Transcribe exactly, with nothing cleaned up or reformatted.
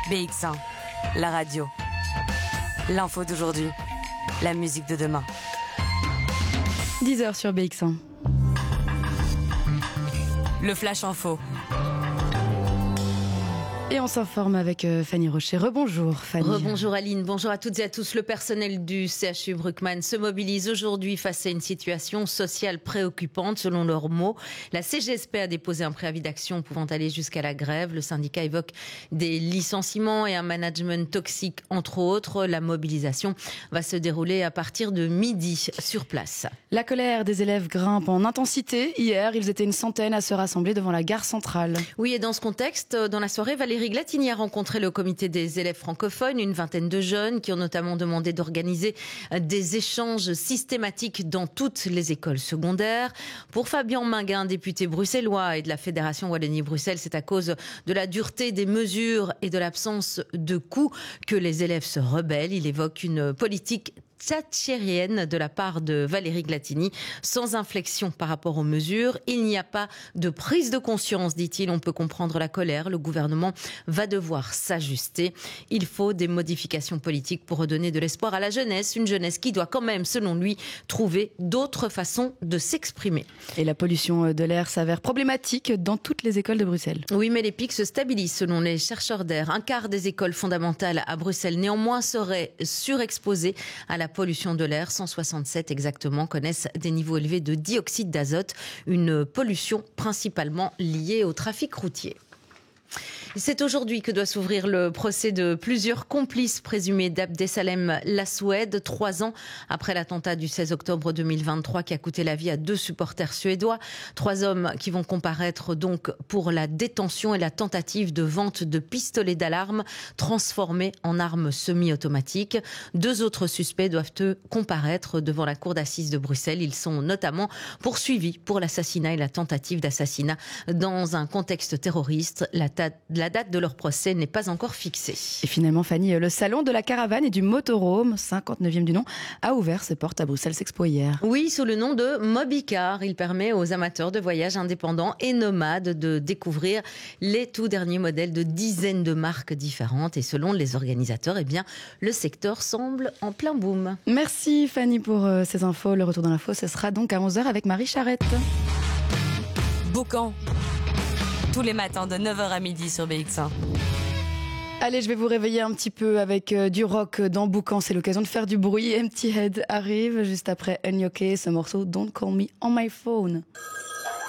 B X un, la radio. L'info d'aujourd'hui, la musique de demain. dix heures sur B X un. Le Flash Info. Et on s'informe avec Fanny Rocher. Rebonjour Fanny. Rebonjour Aline, bonjour à toutes et à tous. Le personnel du C H U Bruckmann se mobilise aujourd'hui face à une situation sociale préoccupante selon leurs mots. La C G S P a déposé un préavis d'action pouvant aller jusqu'à la grève. Le syndicat évoque des licenciements et un management toxique entre autres. La mobilisation va se dérouler à partir de midi sur place. La colère des élèves grimpe en intensité. Hier, ils étaient une centaine à se rassembler devant la gare centrale. Oui, et dans ce contexte, dans la soirée, Valérie Valérie Glatini a rencontré le comité des élèves francophones, une vingtaine de jeunes qui ont notamment demandé d'organiser des échanges systématiques dans toutes les écoles secondaires. Pour Fabien Minguin, député bruxellois et de la Fédération Wallonie-Bruxelles, c'est à cause de la dureté des mesures et de l'absence de coûts que les élèves se rebellent. Il évoque une politique thatchérienne de la part de Valérie Glatini, sans inflexion par rapport aux mesures. Il n'y a pas de prise de conscience, dit-il. On peut comprendre la colère. Le gouvernement va devoir s'ajuster. Il faut des modifications politiques pour redonner de l'espoir à la jeunesse. Une jeunesse qui doit quand même, selon lui, trouver d'autres façons de s'exprimer. Et la pollution de l'air s'avère problématique dans toutes les écoles de Bruxelles. Oui, mais les pics se stabilisent selon les chercheurs d'air. Un quart des écoles fondamentales à Bruxelles, néanmoins, seraient surexposées à la pollution de l'air. cent soixante-sept exactement connaissent des niveaux élevés de dioxyde d'azote, une pollution principalement liée au trafic routier. C'est aujourd'hui que doit s'ouvrir le procès de plusieurs complices présumés d'Abdesalem Lasoued, trois ans après l'attentat du seize octobre deux mille vingt-trois qui a coûté la vie à deux supporters suédois. Trois hommes qui vont comparaître donc pour la détention et la tentative de vente de pistolets d'alarme transformés en armes semi-automatiques. Deux autres suspects doivent eux comparaître devant la cour d'assises de Bruxelles. Ils sont notamment poursuivis pour l'assassinat et la tentative d'assassinat dans un contexte terroriste. La La date de leur procès n'est pas encore fixée. Et finalement, Fanny, le salon de la caravane et du motorhome, cinquante-neuvième du nom, a ouvert ses portes à Bruxelles Expo hier. Oui, sous le nom de Mobicar. Il permet aux amateurs de voyages indépendants et nomades de découvrir les tout derniers modèles de dizaines de marques différentes. Et selon les organisateurs, eh bien, le secteur semble en plein boom. Merci Fanny pour euh, ces infos. Le retour dans l'info, ce sera donc à onze heures avec Marie Charrette. Boucan. Tous les matins de neuf heures à midi sur B X un. Allez, je vais vous réveiller un petit peu avec euh, du rock dans Boucan. C'est l'occasion de faire du bruit. Empty Head arrive juste après Unyoke, ce morceau Don't Call Me On My Phone.